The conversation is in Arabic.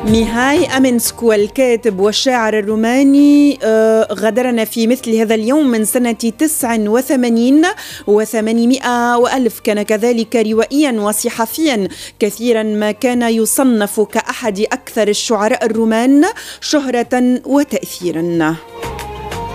ميهاي أمينسكو الكاتب والشاعر الروماني غادرنا في مثل هذا اليوم من سنة 89 و800 وألف. كان كذلك روائيا وصحفيا، كثيرا ما كان يصنف كأحد أكثر الشعراء الرومان شهرة وتأثيرا.